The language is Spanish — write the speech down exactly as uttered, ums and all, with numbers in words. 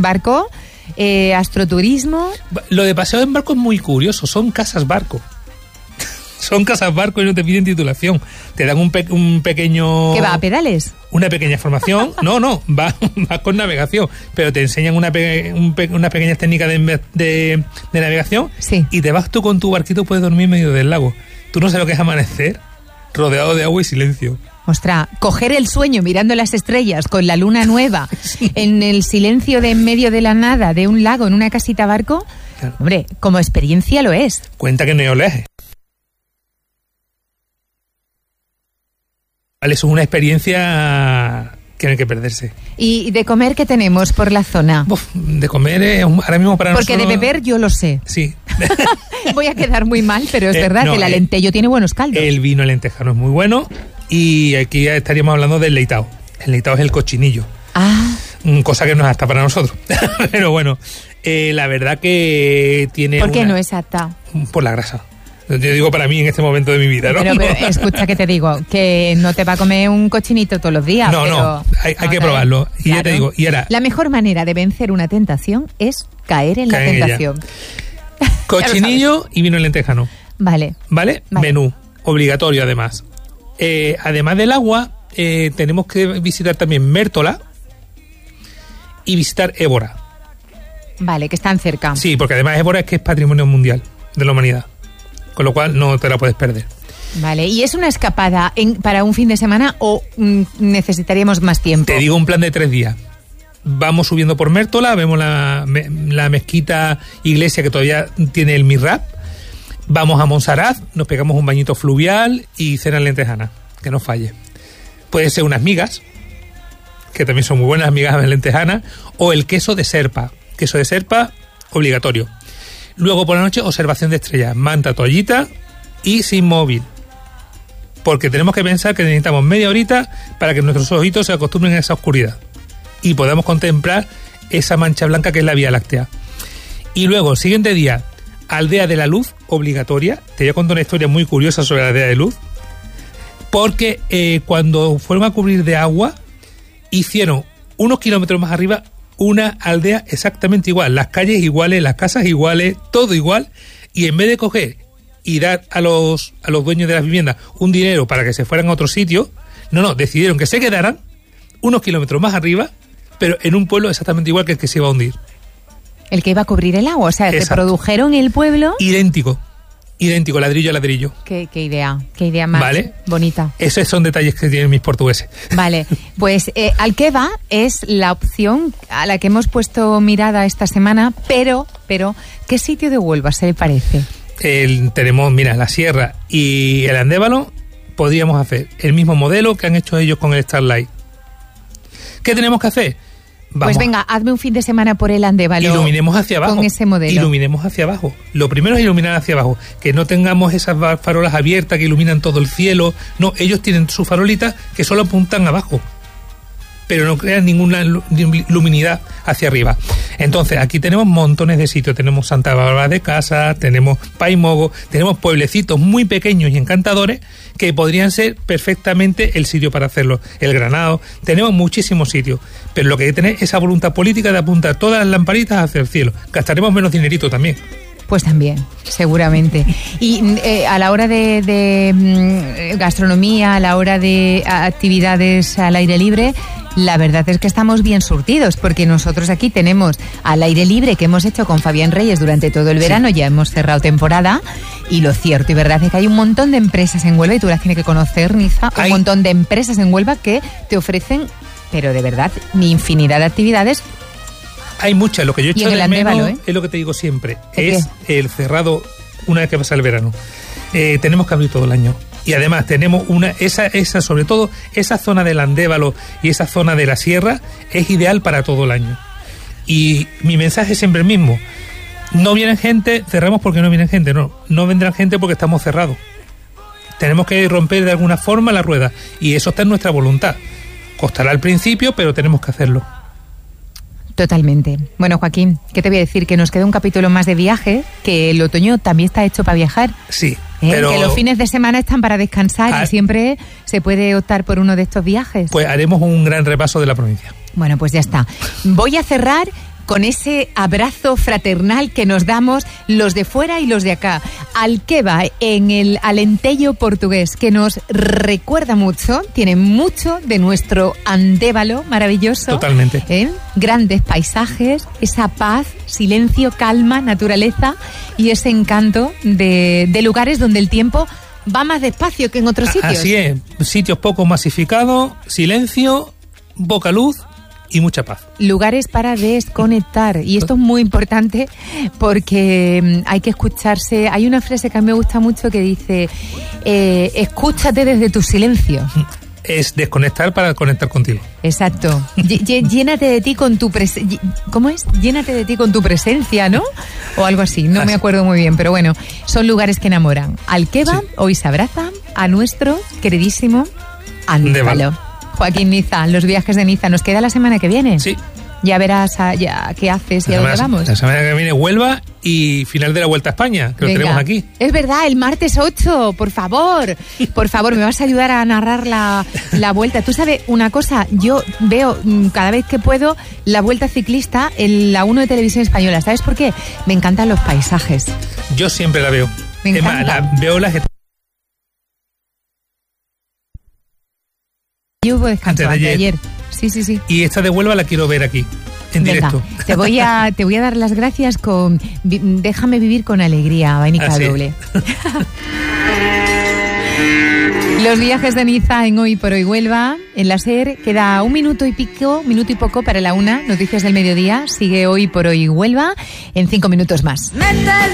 barco, eh, astroturismo. Lo de paseo en barco es muy curioso, son casas barco. Son casas barco y no te piden titulación. Te dan un, pe- un pequeño... ¿Qué va, a pedales? Una pequeña formación. No, no, va, va con navegación. Pero te enseñan una pe- un pe- unas pequeñas técnicas de, de, de navegación. Sí. Y te vas tú con tu barquito, puedes dormir en medio del lago. Tú no sabes lo que es amanecer rodeado de agua y silencio. Ostras, coger el sueño mirando las estrellas con la luna nueva, sí. En el silencio de en medio de la nada, de un lago, en una casita barco. Claro. Hombre, como experiencia lo es. Cuenta que no hay oleaje. Vale, eso es una experiencia que no hay que perderse. ¿Y de comer qué tenemos por la zona? Uf, de comer eh, ahora mismo para Porque nosotros... de beber yo lo sé. Sí. Voy a quedar muy mal, pero es eh, verdad no, que el eh, alentejo tiene buenos caldos. El vino alentejano es muy bueno y aquí ya estaríamos hablando del leitao. El leitao es el cochinillo. Ah. Cosa que no es apta para nosotros. Pero bueno, eh, la verdad que tiene ¿Por qué una... no es apta? Por la grasa. Yo digo para mí en este momento de mi vida, ¿no? Pero, pero escucha que te digo, que no te va a comer un cochinito todos los días. No, pero no, hay, hay no, que probarlo. Y claro. ya te digo, y ahora... La mejor manera de vencer una tentación es caer en caer la en tentación. Cochinillo y vino lentejano. Vale. ¿Vale? Vale. Menú, obligatorio además. Eh, además del agua, eh, tenemos que visitar también Mértola y visitar Évora. Vale, que están cerca. Sí, porque además Évora es que es patrimonio mundial de la humanidad. Con lo cual no te la puedes perder. Vale, ¿y es una escapada en, para un fin de semana o mm, necesitaríamos más tiempo? Te digo un plan de tres días. Vamos subiendo por Mértola, vemos la, la mezquita iglesia que todavía tiene el mihrab. Vamos a Montserrat, nos pegamos un bañito fluvial y cena lentejana, que no falle. Puede ser unas migas, que también son muy buenas, migas lentejanas, o el queso de serpa. Queso de serpa, obligatorio. Luego por la noche, observación de estrellas, manta, toallita y sin móvil. Porque tenemos que pensar que necesitamos media horita para que nuestros ojitos se acostumbren a esa oscuridad y podamos contemplar esa mancha blanca que es la Vía Láctea. Y luego, el siguiente día, Aldea de la Luz, obligatoria. Te voy a contar una historia muy curiosa sobre la Aldea de Luz. Porque eh, cuando fueron a cubrir de agua, hicieron unos kilómetros más arriba una aldea exactamente igual, las calles iguales, las casas iguales, todo igual, y en vez de coger y dar a los a los dueños de las viviendas un dinero para que se fueran a otro sitio, no, no, decidieron que se quedaran unos kilómetros más arriba, pero en un pueblo exactamente igual que el que se iba a hundir. El que iba a cubrir el agua, o sea, Exacto. Te produjeron el pueblo... Idéntico. Idéntico, ladrillo a ladrillo. Qué, qué idea, qué idea más ¿Vale? bonita. Esos son detalles que tienen mis portugueses. Vale, pues eh, Alqueva es la opción a la que hemos puesto mirada esta semana, pero, pero, ¿qué sitio de Huelva se le parece? El, tenemos, mira, la Sierra y el Andévalo, podríamos hacer el mismo modelo que han hecho ellos con el Starlight. ¿Qué tenemos que hacer? Vamos, pues venga, hazme un fin de semana por el Andévalo. Iluminemos hacia abajo. Con ese modelo. Iluminemos hacia abajo. Lo primero es iluminar hacia abajo. Que no tengamos esas farolas abiertas que iluminan todo el cielo. No, ellos tienen sus farolitas que solo apuntan abajo, pero no crean ninguna luminidad hacia arriba. Entonces, aquí tenemos montones de sitios. Tenemos Santa Bárbara de Casa, tenemos Paimogo, tenemos pueblecitos muy pequeños y encantadores que podrían ser perfectamente el sitio para hacerlo. El Granado, tenemos muchísimos sitios, pero lo que hay que tener es esa voluntad política de apuntar todas las lamparitas hacia el cielo. Gastaremos menos dinerito también. Pues también, seguramente. Y eh, a la hora de, de mm, gastronomía, a la hora de actividades al aire libre, la verdad es que estamos bien surtidos, porque nosotros aquí tenemos al aire libre que hemos hecho con Fabián Reyes durante todo el verano, sí. Ya hemos cerrado temporada, y lo cierto y verdad es que hay un montón de empresas en Huelva, y tú las tienes que conocer, Niza, un hay... montón de empresas en Huelva que te ofrecen, pero de verdad, infinidad de actividades. Hay muchas, lo que yo he hecho de menos, ¿eh? Es lo que te digo siempre, es qué? El cerrado una vez que pasa el verano. Eh, tenemos que abrir todo el año. Y además tenemos una, esa, esa, sobre todo, esa zona del Andévalo y esa zona de la Sierra es ideal para todo el año. Y mi mensaje es siempre el mismo. No vienen gente, cerramos porque no vienen gente, no. No vendrán gente porque estamos cerrados. Tenemos que romper de alguna forma la rueda. Y eso está en nuestra voluntad. Costará al principio, pero tenemos que hacerlo. Totalmente. Bueno, Joaquín, ¿qué te voy a decir? Que nos queda un capítulo más de viaje, que el otoño también está hecho para viajar. Sí, ¿Eh? pero... Que los fines de semana están para descansar ah, y siempre se puede optar por uno de estos viajes. Pues haremos un gran repaso de la provincia. Bueno, pues ya está. Voy a cerrar con ese abrazo fraternal que nos damos los de fuera y los de acá. Alqueva, en el Alentejo portugués, que nos recuerda mucho, tiene mucho de nuestro Andévalo maravilloso. Totalmente. ¿Eh? Grandes paisajes, esa paz, silencio, calma, naturaleza y ese encanto de, de lugares donde el tiempo va más despacio que en otros sitios. Así es, sitios poco masificados, silencio, poca luz y mucha paz. Lugares para desconectar. Y esto es muy importante porque hay que escucharse. Hay una frase que a mí me gusta mucho que dice, eh, escúchate desde tu silencio. Es desconectar para conectar contigo. Exacto. Llénate de ti con tu presencia. ¿Cómo es? Llénate de ti con tu presencia, ¿no? O algo así. No así. Me acuerdo muy bien, pero bueno, son lugares que enamoran. Alqueva sí. Hoy se abraza a nuestro queridísimo Andévalo. Joaquín Niza, los viajes de Niza. ¿Nos queda la semana que viene? Sí. Ya verás a, ya, qué haces y a dónde vamos. La semana que viene Huelva y final de la Vuelta a España, que Venga. Lo tenemos aquí. Es verdad, el martes ocho, por favor. Por favor, me vas a ayudar a narrar la, la Vuelta. Tú sabes una cosa, yo veo cada vez que puedo la Vuelta Ciclista en la uno de Televisión Española. ¿Sabes por qué? Me encantan los paisajes. Yo siempre la veo. Me encanta. Es más, la, veo las... Yo hubo descanso antes de ayer. ayer. Sí, sí, sí. Y esta de Huelva la quiero ver aquí, en Venga, directo. Te voy a te voy a dar las gracias con Déjame vivir con alegría, Vainica Así. Doble. Los viajes de Niza en Hoy por Hoy Huelva. En la SER queda un minuto y pico, minuto y poco para la una. Noticias del mediodía. Sigue Hoy por Hoy Huelva en cinco minutos más.